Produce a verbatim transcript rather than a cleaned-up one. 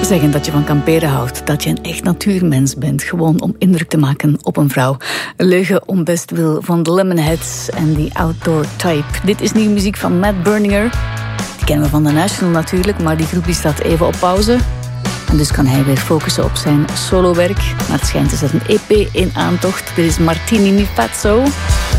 zeggen dat je van kamperen houdt, dat je een echt natuurmens bent, gewoon om indruk te maken op een vrouw. Een leugen om best wil van de Lemonheads en die Outdoor Type. Dit is nieuwe muziek van Matt Berninger. Die kennen we van The National natuurlijk, maar die groep die staat even op pauze. En dus kan hij weer focussen op zijn solowerk. Maar het schijnt dus dat een E P in aantocht. Dit is Martini Mi Pazzo.